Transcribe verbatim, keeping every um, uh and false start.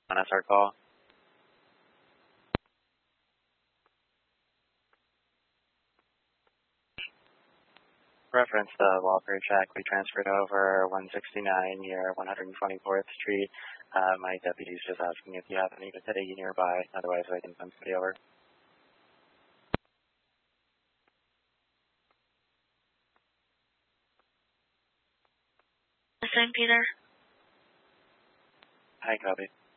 on S R call. Reference the Walker check. We transferred over one sixty-nine near one twenty-fourth Street. Uh, my deputy's just asking if you have any vicinity nearby. Otherwise, I can send somebody over. Saint Peter. Hi, copy.